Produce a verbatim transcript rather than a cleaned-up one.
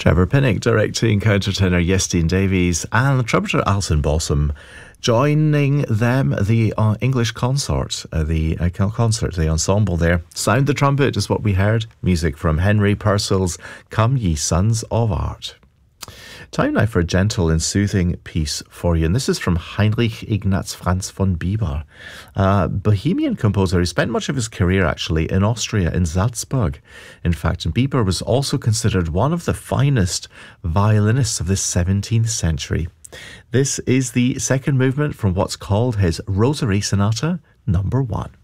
Trevor Pinnock directing countertenor Yestine Davies and trumpeter Alison Bossum. Joining them, the uh, English consort, uh, the uh, concert, the ensemble there. Sound the Trumpet is what we heard. Music from Henry Purcell's Come Ye Sons of Art. Time now for a gentle and soothing piece for you. And this is from Heinrich Ignaz Franz von Bieber, a Bohemian composer who spent much of his career actually in Austria, in Salzburg. In fact, Bieber was also considered one of the finest violinists of the seventeenth century. This is the second movement from what's called his Rosary Sonata number one.